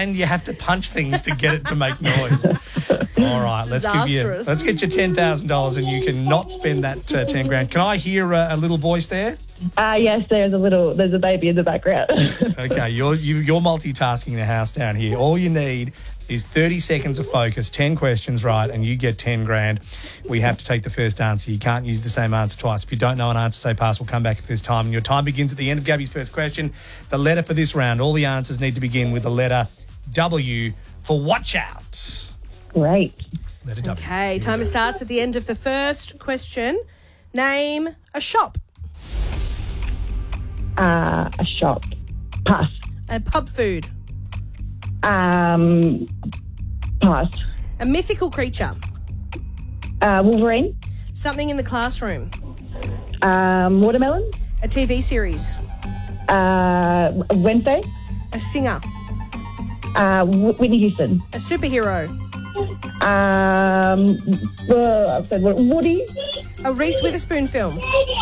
and you have to punch things to get it to make noise. All right, let's get you $10,000 and you can not spend that 10 grand. Can I hear a little voice there? Yes, there's a baby in the background. Okay, you're multitasking the house down here. All you need is 30 seconds of focus, 10 questions right, and you get 10 grand. We have to take the first answer. You can't use the same answer twice. If you don't know an answer, say pass. We'll come back at this time. And your time begins at the end of Gabby's first question. The letter for this round, all the answers need to begin with the letter W for watch out. Great. Letter W. Okay, timer starts at the end of the first question. Name a shop. A shop. Pass. A pub food. Pass. A mythical creature. Wolverine. Something in the classroom. Watermelon. A TV series. Wednesday. A singer. Whitney Houston. A superhero. I've said what? Woody. A Reese Witherspoon film.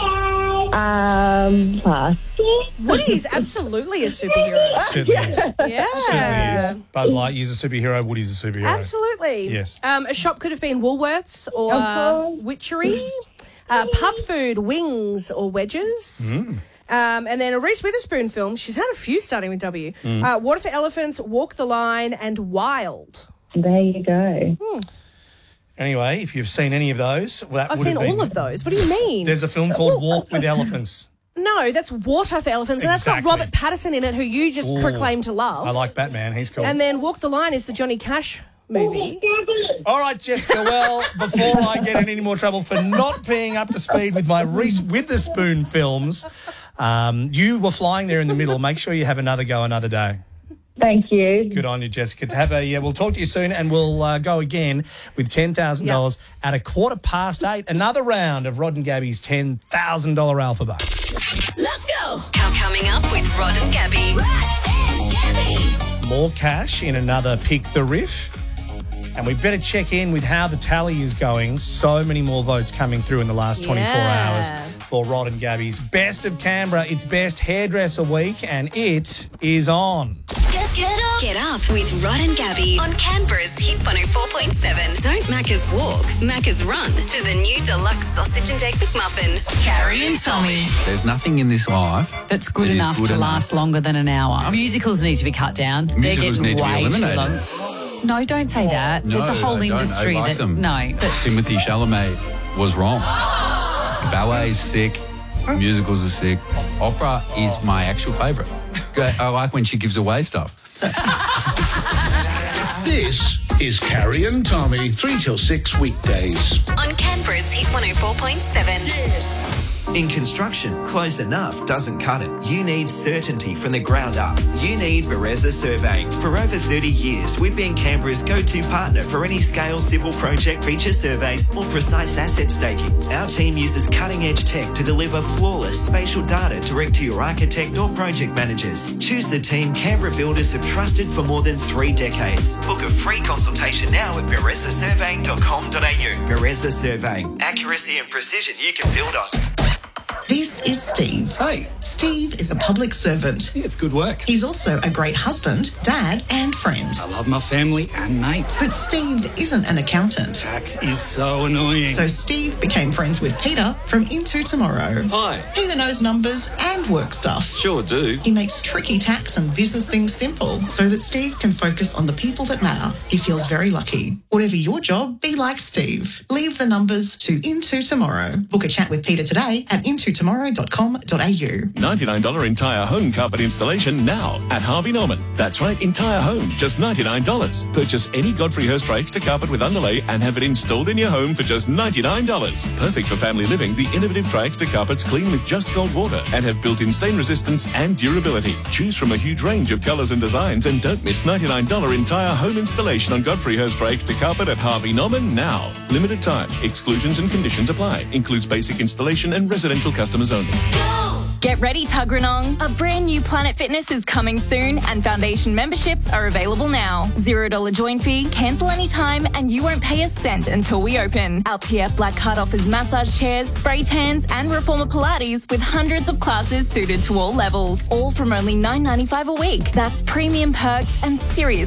Pass. Woody is absolutely a superhero. Certainly is. Yeah. Certainly is. Buzz Lightyear's a superhero. Woody's a superhero. Absolutely. Yes. A shop could have been Woolworths or Witchery. Pub food, Wings or Wedges. And then a Reese Witherspoon film. She's had a few starting with W. Water for Elephants, Walk the Line and Wild. There you go. Anyway, if you've seen any of those, I've seen all of those. What do you mean? There's a film called Walk with Elephants. No, that's Water for Elephants, and that's got Robert Pattinson in it, who you just proclaimed to love. I like Batman. He's cool. And then Walk the Line is the Johnny Cash movie. All right, Jessica, well, before I get in any more trouble for not being up to speed with my Reese Witherspoon films, you were flying there in the middle. Make sure you have another go another day. Thank you. Good on you, Jessica. We'll talk to you soon, and we'll go again with $10,000 at 8:15. Another round of Rod and Gabby's $10,000 Alpha Bucks. Let's go. Coming up with Rod and Gabby. Rod and Gabby. More cash in another Pick the Riff. And we better check in with how the tally is going. So many more votes coming through in the last 24 hours for Rod and Gabby's Best of Canberra. It's Best Hairdresser Week, and it is on. Get up with Rod and Gabby on Canberra's Hit 104.7. Don't Macca's walk, Macca's run to the new deluxe sausage and egg McMuffin. Carrie and Tommy. There's nothing in this life that's good enough to last longer than an hour. Musicals need to be cut down. Musicals They're getting way too long. No, don't say that. No, it's a whole industry I like that them. no. Timothy Chalamet was wrong. Ballet's sick. Musicals are sick. Opera is my actual favourite. I like when she gives away stuff. This is Carrie and Tommy, 3 till 6 weekdays. On Canberra's Hit 104.7. In construction, close enough doesn't cut it. You need certainty from the ground up. You need Bereza Surveying. For over 30 years, we've been Canberra's go-to partner for any scale civil project, feature surveys or precise asset staking. Our team uses cutting-edge tech to deliver flawless spatial data direct to your architect or project managers. Choose the team Canberra builders have trusted for more than 3 decades. Book a free consultation now at berezasurveying.com.au. Bereza Surveying. Accuracy and precision you can build on. This is Steve. Hey. Steve is a public servant. Yeah, it's good work. He's also a great husband, dad, and friend. I love my family and mates. But Steve isn't an accountant. Tax is so annoying. So Steve became friends with Peter from Into Tomorrow. Hi. Peter knows numbers and work stuff. Sure do. He makes tricky tax and business things simple so that Steve can focus on the people that matter. He feels very lucky. Whatever your job, be like Steve. Leave the numbers to Into Tomorrow. Book a chat with Peter today at intotomorrow.com.au. $99 entire home carpet installation now at Harvey Norman. That's right, entire home, just $99. Purchase any Godfrey Hirst rakes to carpet with underlay and have it installed in your home for just $99. Perfect for family living, the innovative Trax to carpets clean with just cold water and have built-in stain resistance and durability. Choose from a huge range of colours and designs and don't miss $99 entire home installation on Godfrey Hirst rakes to carpet at Harvey Norman now. Limited time. Exclusions and conditions apply. Includes basic installation and residential customers only. Get ready, Tuggeranong. A brand new Planet Fitness is coming soon and foundation memberships are available now. $0 join fee, cancel anytime and you won't pay a cent until we open. Our PF Black Card offers massage chairs, spray tans and reformer Pilates with hundreds of classes suited to all levels. All from only $9.95 a week. That's premium perks and serious